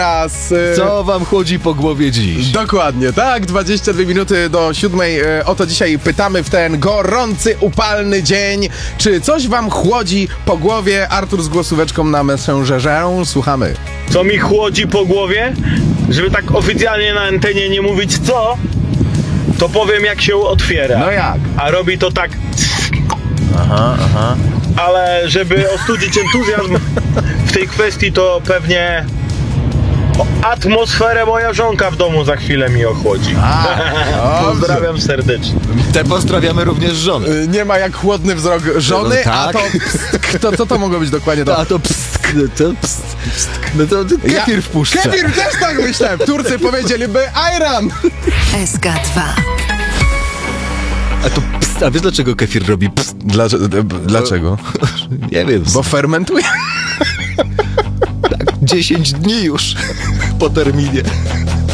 Co wam chodzi po głowie dziś? Dokładnie, tak, 22 minuty do 7. O to dzisiaj pytamy w ten gorący, upalny dzień. Czy coś wam chłodzi po głowie? Artur z głosóweczką na Messengerze. Słuchamy. Co mi chłodzi po głowie? Żeby tak oficjalnie na antenie nie mówić co, to powiem jak się otwiera. No jak? A robi to tak. Aha. Ale żeby ostudzić entuzjazm w tej kwestii, to pewnie atmosferę moja żonka w domu za chwilę mi ochłodzi. Pozdrawiam serdecznie. Te pozdrawiamy również żony. Nie ma jak chłodny wzrok żony, No tak. a to co to mogło być dokładnie? A to pstk, no to kefir wpuszcza. Kefir też tak myślałem. Turcy powiedzieliby ayran. SK2. A to pst, a wiesz dlaczego kefir robi pst? Dlaczego? Nie wiem. Bo fermentuje. 10 dni już po terminie.